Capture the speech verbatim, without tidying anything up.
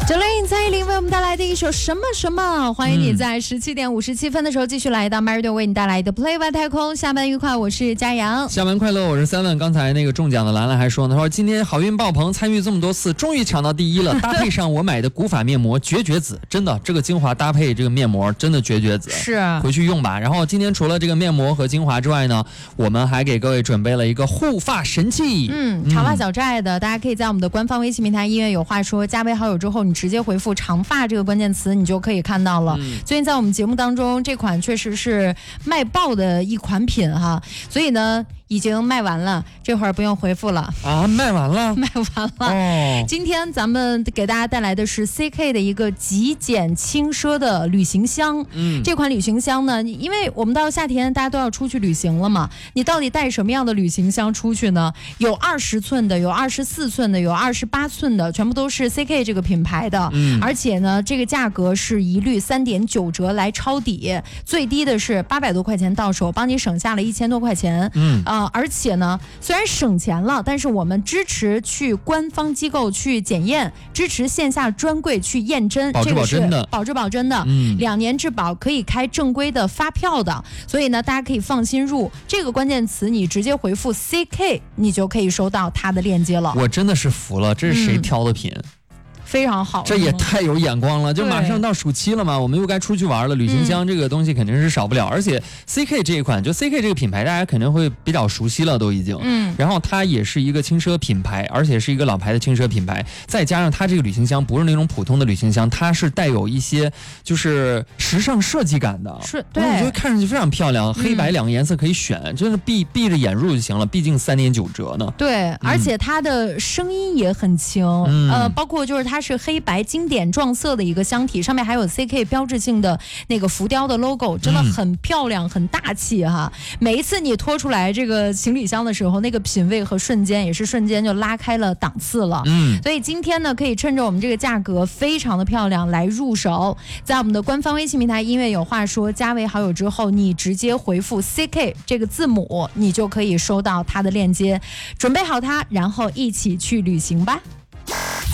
九零零蔡依林为我们带来的一首什么什么，欢迎你在十七点五十七分的时候继续来到 MyRadio 为你带来的 Play 外太空。下班愉快，我是佳阳。 下班快乐，我是三问。刚才那个中奖的兰兰还说呢，他说今天好运爆棚，参与这么多次，终于抢到第一了。搭配上我买的古法面膜绝绝子，真的这个精华搭配这个面膜真的绝绝子， 是回去用吧。然后今天除了这个面膜和精华之外呢，我们还给各位准备了一个护发神器。 嗯，长发小寨的，大家可以在我们的官方微信平台音乐有话说加为好友之后，你直接回复长发这个关键词，你就可以看到了。嗯、最近在我们节目当中，这款确实是卖爆的一款品哈，所以呢已经卖完了，这会儿不用回复了啊，卖完了， 卖完了。哦，今天咱们给大家带来的是 C K 的一个极简轻奢的旅行箱。嗯，这款旅行箱呢，因为我们到夏天大家都要出去旅行了嘛，你到底带什么样的旅行箱出去呢？有二十寸的，有二十四寸的，有二十八寸的，全部都是 C K 这个品牌的。嗯，而且呢，这个价格是一律三点九折来抄底，最低的是八百多块钱到手，帮你省下了一千多块钱。嗯啊。呃而且呢，虽然省钱了，但是我们支持去官方机构去检验，支持线下专柜去验真， 保质保真的， 这个是保质保真的，嗯，两年质保，可以开正规的发票的，所以呢，大家可以放心入。这个关键词你直接回复 C K， 你就可以收到它的链接了。 我真的是服了，这是谁挑的品？嗯， 非常好， 这也太有眼光了！就马上到暑期了嘛，我们又该出去玩了。旅行箱这个东西肯定是少不了，嗯、而且 C K 这一款，就 C K 这个品牌，大家肯定会比较熟悉了，都已经。嗯。然后它也是一个轻奢品牌，而且是一个老牌的轻奢品牌，再加上它这个旅行箱不是那种普通的旅行箱，它是带有一些就是时尚设计感的， 是对， 我觉得看上去非常漂亮，嗯、黑白两个颜色可以选，就是闭闭着眼入就行了，毕竟三点九折呢。 对，而且它的声音也很轻，嗯、呃，包括就是它。是黑白经典撞色的一个箱体，上面还有 C K 标志性的那个浮雕的 logo， 真的很漂亮，很大气哈。每一次你拖出来这个行李箱的时候，那个品味和瞬间也是瞬间就拉开了档次了。嗯，所以今天呢，可以趁着我们这个价格非常的漂亮来入手，在我们的官方微信平台音乐有话说加为好友之后，你直接回复 C K 这个字母，你就可以收到它的链接，准备好它，然后一起去旅行吧。